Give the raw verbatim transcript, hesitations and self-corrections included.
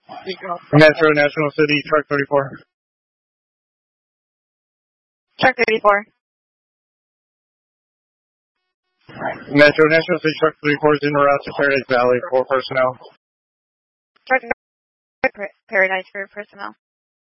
Metro National City, Truck thirty-four. Truck thirty-four. Metro National City, Truck thirty-four is in route to Paradise Valley for personnel. Truck Paradise for personnel.